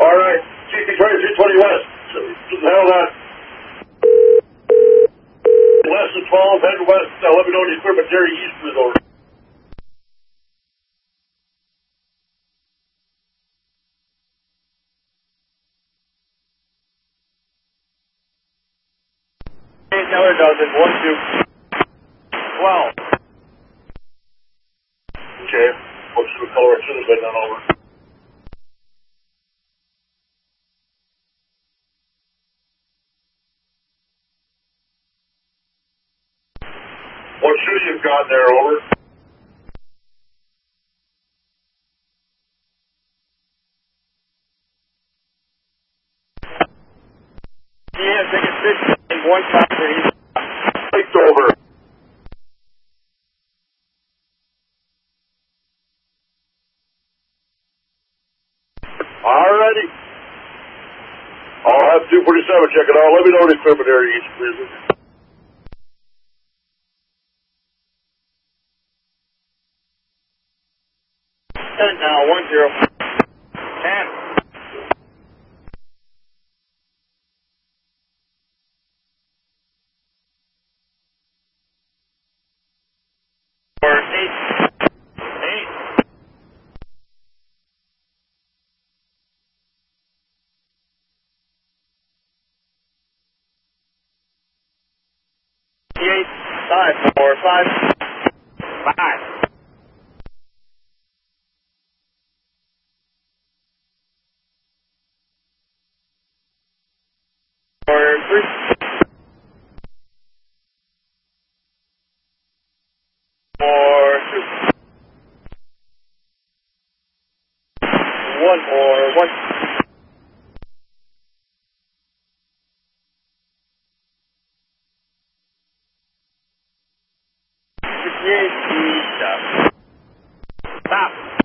All right, GT 2320 West. Handle that. West of 12, head west. Let me know when you clear, but Jerry East is over. Teller does it. 1-2. 12. Okay. What's the color as soon as I done over? What should you have got there, over? Yeah, take a 6, 1 shot for each. Lights over. Alrighty. I'll have 247 check it out. Let me know when you clear, but Jerry East, please. Now, 1-0. 10. Or 8. 8. Eight. 5. 4. 5. 5. Or 3. 4. 2. 1 or 1. 68. Stop. Stop.